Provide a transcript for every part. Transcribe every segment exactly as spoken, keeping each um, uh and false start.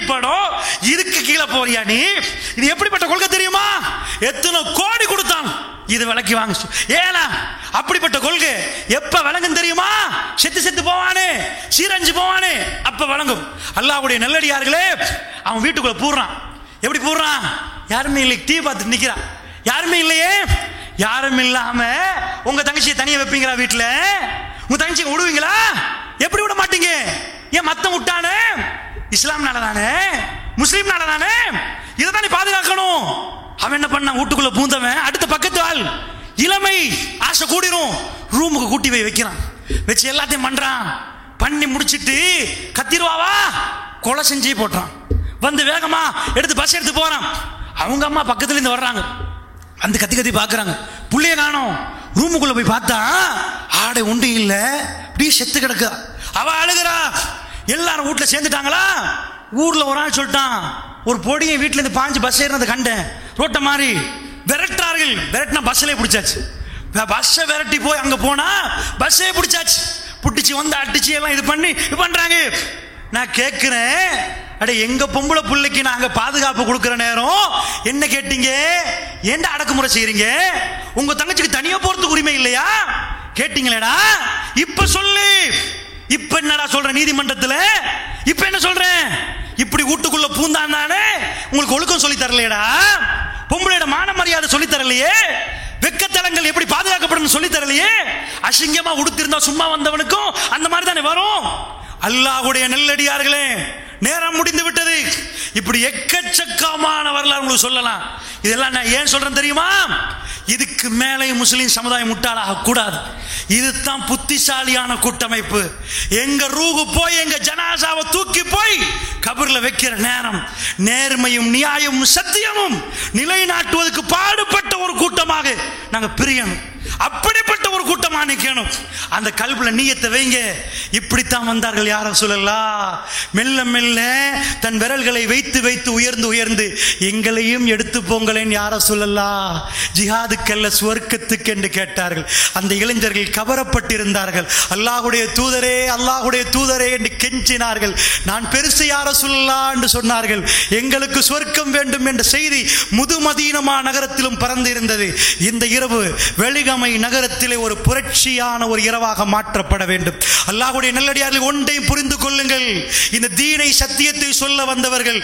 படம், இதுக்கு கீழே போறியா நீ? இது எப்படிப்பட்ட கொள்கை தெரியுமா? எத்தனை கோடி கொடுத்தான் இது விலைக்கு வாங்க. ஏனா அப்படிப்பட்ட கொள்கை எப்ப விளங்கும் தெரியுமா? செத்து செத்து போவானே, சீரஞ்சு போவானே, அப்ப விளங்கும். அல்லாஹ்வுடைய நல்லடியார்களே, அவன் வீட்டுக்குள்ள பூர்றான். எப்படி பூர்றான்? யாருமே இல்லை, டீ பார்த்துட்டு நிக்கிறான். யாருமே இல்லையே. யாரும் இல்லாம உங்க தங்கச்சியை தனியா வைப்பீங்களா? வீட்டுல உங்க தங்கச்சி விடுவீங்களா? எப்படி விட மாட்டீங்க? ஏன் மத்தம் விட்டானே? இஸ்லாம்னால தானே, முஸ்லீம்னால தானே. இதைதான் நீ பாதுகாக்கணும். அவன் என்ன பண்ண? வீட்டுக்குள்ள பூந்தவன் அடுத்த பக்கத்து ஆள், இளமை ஆசை கூடிரும், ரூமுக்கு கூட்டி போய் வைக்கிறான். வச்சு எல்லாத்தையும் பண்றான். பண்ணி முடிச்சிட்டு கத்திருவாவா கொலை செஞ்சு போட்டான். வந்து வேகமா எடுத்து பஸ் எடுத்து போறான். அவங்க அம்மா பக்கத்துல இருந்து வர்றாங்க. அந்த கத்தி கத்தி பாக்குறாங்க, புள்ளைய காணோம். ரூமுக்குள்ள போய் பார்த்தா ஆடை உண்டு இல்ல, அப்படியே செத்து கிடக்கு. அவ அழுகிறா. எல்லாரும் வீட்டுல சேர்ந்துட்டாங்களா? ஊர்ல ஒரு ஆள் சொல்லிட்டான், ஒரு பொடியை வீட்டுல இருந்து பாஞ்சு பஸ் ஏறினது கண்டேன். ரோட்ட மாதிரி விரட்டார்கள். விரட்டினா பஸ்ஸிலே பிடிச்சாச்சு. பஸ்ஸை விரட்டி போய் அங்க போனா பஸ்ஸே பிடிச்சாச்சு. பிடிச்சி வந்து அடிச்சு எல்லாம் இது பண்ணி இது பண்றாங்க. நான் கேட்கிறேன், அடே எங்க பொம்பளை பிள்ளைக்கு நாங்க பாதுகாப்பு கொடுக்கிற நேரம் என்ன கேட்டீங்க? ஏன்டா அடக்குமுறை செய்றீங்க? உங்க தங்கச்சிக்கு தனியா போறதுக்கு உரிமை இல்லையா? கேட்டீங்களேடா. இப்ப சொல்லு, இப்ப என்னடா சொல்ற நீதிமன்றத்துல? இப்ப என்ன சொல்றேன்? இப்படி வீட்டுக்குள்ள பூந்தான் தானே, உங்களுக்கு ஒழுக்கம் சொல்லி தரலையடா. பொம்பளையோட மான மரியாதை சொல்லி தரலையே. வெக்கத்தலங்கள் எப்படி பாதுகாக்கப்படும் சொல்லி தரலையே. அசிங்கமா உடுத்திருந்தா சும்மா வந்தவனுக்கும் அந்த மாதிரி தானே வரும். அல்லாஹ்வுடைய நல்லடியார்களே, நேரம் முடிந்து விட்டது. இப்படி எக்கச்சக்கமான வரலாறு உங்களுக்கு சொல்லலாம். இதெல்லாம் நான் ஏன் சொல்றேன் தெரியுமா? இதுக்கு மேலே முஸ்லிம் சமுதாயம் முட்டாளாக கூடாது. இதுதான் புத்திசாலியான கூட்டமைப்பு. எங்க ரூஹு போய் எங்க ஜனாசாவை தூக்கி போய் கபர்ல வைக்கிற நேரம் நேர்மையும் நியாயமும் சத்தியமும் நிலைநாட்டுவதற்கு பாடுபட்ட ஒரு கூட்டமாக நாங்க பிரியணும். அப்படிப்பட்ட ஒரு கூட்டமா நிக்கணும். அந்த கல்புல நீயத்தை வைங்க. இப்படித்தான் வந்தார்கள் யார சொல்லலாம். மெல்ல மெல்ல தன் விரல்களை வைத்து வைத்து உயர்ந்து உயர்ந்து எங்களையும் எடுத்து போங்களேன் யார சொல்லலாம். ஜிஹாதுக்கல்ல சுவர்க்கத்துக்கு என்று கேட்டார்கள். அந்த இளைஞர்கள் கவரப்பட்டிருந்தார்கள். அல்லாஹ்வுடைய தூதரே, அல்லாஹ்வுடைய தூதரே என்று கெஞ்சினார்கள். நான் பெருசு யார சொல்லலாம் என்று சொன்னார்கள். எங்களுக்கு சுவர்க்கம் வேண்டும் என்ற செய்தி முதுமதீனமா நகரத்திலும் பறந்து இருந்தது. இந்த இரவு வெளிகமை நகரத்திலே ஒரு புரட்சியான ஒரு இரவாக மாற்றப்பட வேண்டும். அல்லாஹ்வுடைய நல்லடியார்கள் ஒன்றை புரிந்து கொள்ளுங்கள். இந்த தீனை சத்தியத்தை சொல்ல வந்தவர்கள்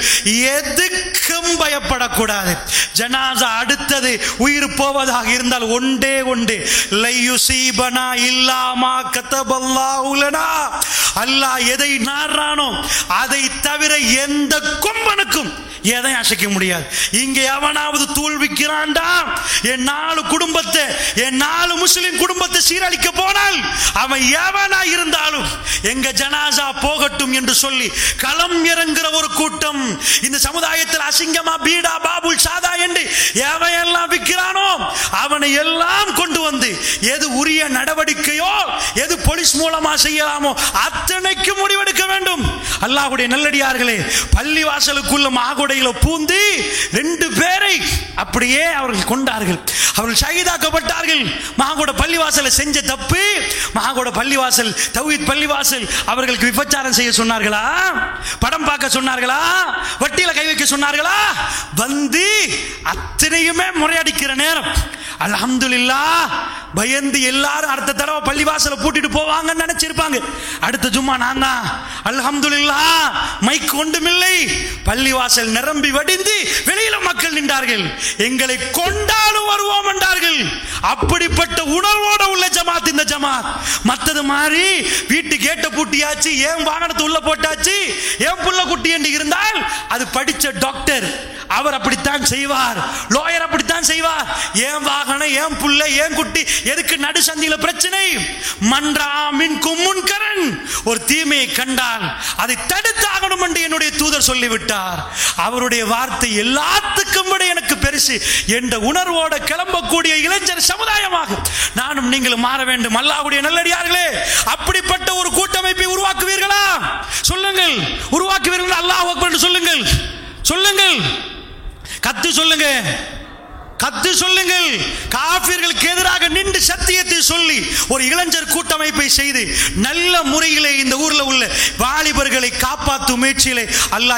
எதுக்கும் பயப்படக்கூடாது. ஜனாசா அடுத்தது உயிர் போவதாக இருந்தால் ஒன்றே ஒன்று, லையுசீபனா இல்லாமா கதபல்லாஹு லனா. அல்லாஹ் எதை நாடுறானோ அதை தவிர எந்த கொம்பனுக்கும் எதை அசைக்க முடியாது. இங்கே எவனாவது தூள்விக்கிறான்டா, என் நாலு குடும்பத்தை, என் நாலு முஸ்லிம் குடும்பத்தை சீரழிக்க போனால் அவன் எவனா இருந்தாலும் எங்க ஜனாசா போகட்டும் என்று சொல்லி களம் இறங்குற ஒரு கூட்டம் இந்த சமுதாயத்தில். அசிங்கமா பீடா பாபுல் சாதா என்று எவன் எல்லாம் விற்கிறானோ அவனை எல்லாம் கொண்டு வந்து எது உரிய நடவடிக்கையோ, எது போலீஸ் மூலமா செய்யலாமோ அத்தனைக்கு முடிவெடுக்க வேண்டும். அல்லாஹ்வுடைய நல்லடியார்களே, பள்ளி வாசலுக்குள்ள மாகுடையில பூந்து ரெண்டு பேரை அப்படியே அவர்கள் கொண்டார்கள். அவர்கள் ஷஹீதாக்கப்பட்டார்கள். மாகுட பள்ளிவாசலை செஞ்ச தப்பு. மாகுட பள்ளிவாசல் தௌஹீத் பள்ளிவாசல் அவர்களுக்கு விபச்சாரம் செய்ய சொன்னார்களா? படம் பார்க்க சொன்னார்களா? வட்டியில கை வைக்க சொன்னார்களா? வந்து அத்தனையுமே முறையடிக்கிற நேரம் அல்ஹம்துலில்லாஹ் பயந்து எல்லாரும் அடுத்த தடவை பள்ளிவாசலை பூட்டிட்டு போவாங்கன்னு நினைச்சிருப்பாங்க. அடுத்த ஜும்மா நான் தான். அல்ஹம்துலில்லாஹ் மைக் ஒன்றுமில்லை, பள்ளிவாசல் நிரம்பி வடிந்து வெளியில மக்கள் நின்றார்கள். எங்களை கொண்டாலும் வருவோம் என்றார்கள். அப்படிப்பட்ட உணர்வோட உள்ள ஜமாத் இந்த ஜமாத். மத்தது மாதிரி வீட்டு கேட்ட பூட்டியாச்சு, ஏன் வாகனத்தை உள்ள போட்டாச்சு, ஏன் புள்ள குட்டி என்று இருந்தால் அது படிச்ச டாக்டர், அவர் அப்படித்தான் செய்வார். லாயர் அப்படித்தான் செய்வார். ஏன் வாகனம், ஏன் புள்ள, ஏன் குட்டி, எதுக்கு நடு சந்தியில பிரச்சனை? மன்றாமின் கும்முன்கரன், ஒரு தீமையை கண்டால் அதை தடுத்தாகணும் என்று என்னுடைய தூதர் சொல்லிவிட்டார். அவருடைய வார்த்தை எல்லாத்துக்கும் விட எனக்கு பெருசு என்ற உணர்வோட கிளம்பக்கூடிய இளைஞர் சமுதாயமாக நானும் நீங்களும் மாற வேண்டும். அல்லாஹ்வுடைய நல்லடியார்களே, அப்படிப்பட்ட ஒரு கூட்டமைப்பை உருவாக்குவீர்களா? சொல்லுங்கள். உருவாக்குவீர்கள்? அல்லாஹ் அக்பர் என்று சொல்லுங்கள். சொல்லுங்கள். கத்து சொல்லுங்க. கத்து சொல்லுங்கள். காஃபிர்களுக்கு எதிராக நின்று சத்தியத்தை சொல்லி ஒரு இளைஞர் கூட்டமைப்பை செய்து நல்ல முறையிலே இந்த ஊர்ல உள்ள வாலிபர்களை காப்பாற்றும் முயற்சியிலே அல்லாஹ்